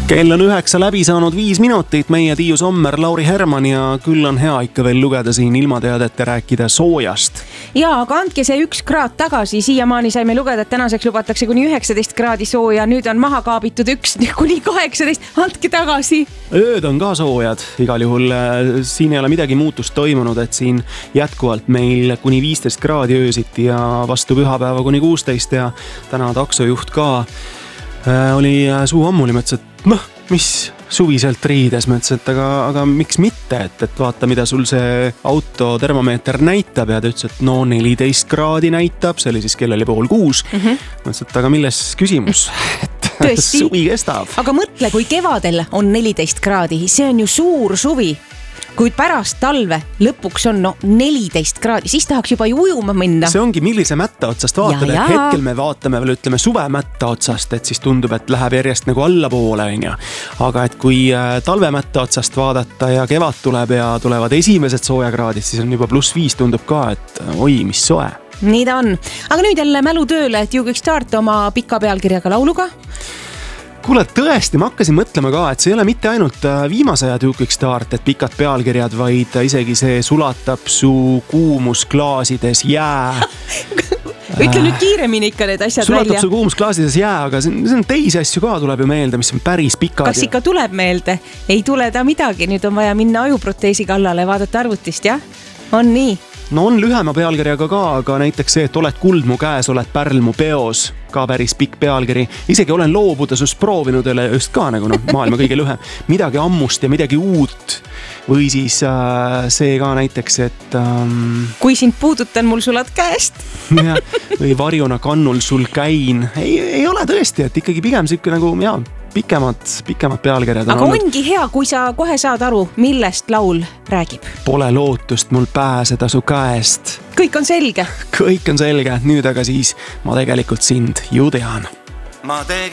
Kell on 9 läbi saanud 5 minutit, meie Tiiu Sommer, Lauri Herman ja küll on hea ikka veel lugeda siin ilmateadete rääkida soojast. Ja, aga andke see 1 kraad tagasi, siiamaani saime lugeda, et tänaseks lubatakse kuni 19 kraadi sooja, nüüd on maha kaabitud 1 kuni 18, andke tagasi. Ööd on ka soojad, igal juhul siin ei ole midagi muutust toimunud, et siin jätkuvalt meil kuni 15 kraadi öösiti ja vastu pühapäeva kuni 16 ja täna taksojuht ka oli suu ammuli, mõtles, et mis suviselt riides, mõtles, et aga miks mitte, et vaata, mida sul see auto termomeeter näitab ja ta ütles, et 14 kraadi näitab, see oli siis kell oli 5:30. Mõtles, et aga milles küsimus, et tõesti, suvi kestab. Aga mõtle, kui kevadel on 14 kraadi, see on ju suur suvi. Kuid pärast talve lõpuks on 14 kraadi, siis tahaks juba ujuma minna. See ongi, millise mätta otsast vaatad, et hetkel me vaatame veel, ütleme suve mätta otsast, et siis tundub, et läheb järjest nagu allapoole. Aga et kui talve mätta otsast vaadata ja kevad tuleb ja tulevad esimesed soojakraadid, siis on juba +5 tundub ka, et oi, mis soe. Nii ta on. Aga nüüd jälle mälu tööle, et You Kick Start oma pika pealkirjaga lauluga. Kuule, tõesti, ma hakkasin mõtlema ka, et see ei ole mitte ainult viimase ajad You Kick Start, et pikad pealkirjad, vaid isegi see sulatab su kuumusklaasides jää. Ütle nüüd kiiremini ikka need asjad sulatab välja. Sulatab su kuumusklaasides jää, aga see on teisi asju ka tuleb ju meelde, mis on päris pikad. Kas ikka tuleb meelde? Ei tule ta midagi, nüüd on vaja minna ajuproteesi kallale, vaadata arvutist, jah? On nii? No on lühema pealkirjaga ka, aga näiteks see, et oled kuld mu käes, oled pärl mu peos, ka päris pikk pealkiri. Isegi olen loobuda sust proovinud just ka nagu maailma kõige lühem. Midagi ammust ja midagi uut. Või siis see ka näiteks, et kui sind puudutan, mul sulad käest. Või varjuna kannul sul käin. Ei ole tõesti, et ikkagi pigem siuke nagu pikemad pealkirjad. Aga ongi hea, kui sa kohe saad aru, millest laul räägib. Pole lootust mul pääseda su käest. Kõik on selge. Kõik on selge, nüüd aga siis ma tegelikult sind ju tean.